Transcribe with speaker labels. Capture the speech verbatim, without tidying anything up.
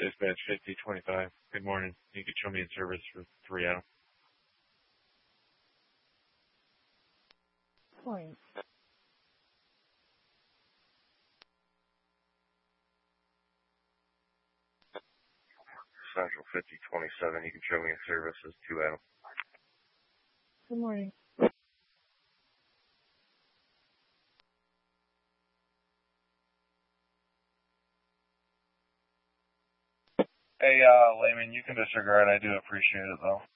Speaker 1: Dispatch fifty twenty-five. Good morning. You could show me in service for three Adam.
Speaker 2: Morning.
Speaker 1: Central fifty twenty-seven. You can show me in service as two Adam.
Speaker 2: Good morning.
Speaker 1: Hey, uh, Layman, you can disregard. I do appreciate it, though.